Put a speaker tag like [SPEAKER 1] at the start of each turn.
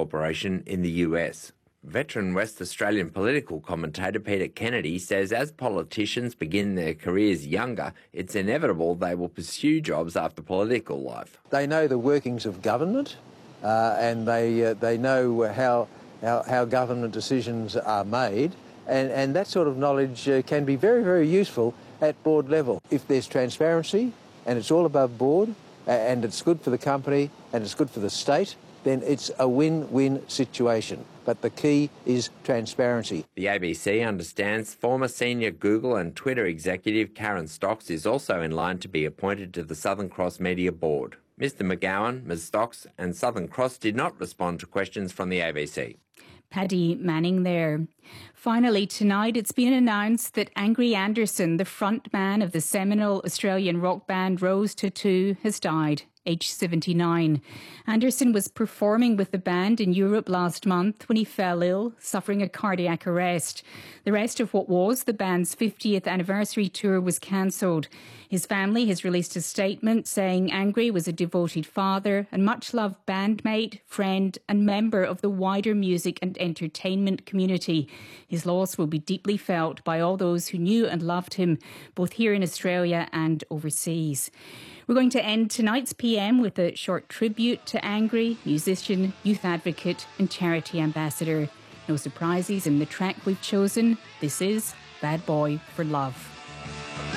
[SPEAKER 1] Corporation in the US. Veteran West Australian political commentator Peter Kennedy says as politicians begin their careers younger, it's inevitable they will pursue jobs after political life.
[SPEAKER 2] They know the workings of government and they know how government decisions are made, and that sort of knowledge can be very, very useful at board level. If there's transparency and it's all above board and it's good for the company and it's good for the state, then it's a win-win situation. But the key is transparency.
[SPEAKER 1] The ABC understands former senior Google and Twitter executive Karen Stocks is also in line to be appointed to the Southern Cross Media Board. Mr McGowan, Ms Stocks and Southern Cross did not respond to questions from the ABC.
[SPEAKER 3] Paddy Manning there. Finally, tonight it's been announced that Angry Anderson, the frontman of the seminal Australian rock band Rose Tattoo, has died, aged 79. Anderson was performing with the band in Europe last month when he fell ill, suffering a cardiac arrest. The rest of what was the band's 50th anniversary tour was cancelled. His family has released a statement saying Angry was a devoted father and much-loved bandmate, friend and member of the wider music and entertainment community. His loss will be deeply felt by all those who knew and loved him, both here in Australia and overseas. We're going to end tonight's PM with a short tribute to Angry, musician, youth advocate and charity ambassador. No surprises in the track we've chosen. This is Bad Boy for Love.